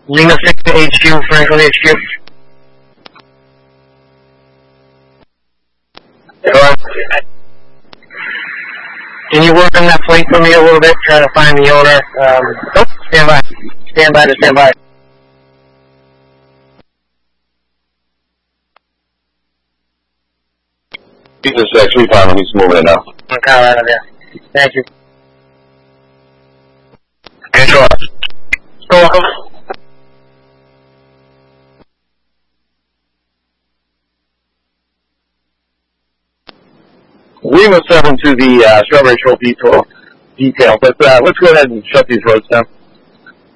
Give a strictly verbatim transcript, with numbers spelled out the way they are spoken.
Lima six to H Q, Franklin H Q. Hello? Can you work on that plate for me a little bit, try to find the owner? Um, oh, stand by. Stand by to stand by. He's a six three five when he's moving it now. I'm Colorado there. Thank you. Control. You're welcome. Lima seven to the uh, Strawberry Trophy detail, but uh, let's go ahead and shut these roads down.